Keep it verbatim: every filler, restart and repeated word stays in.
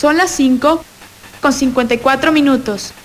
Son las cinco con cincuenta y cuatro minutos.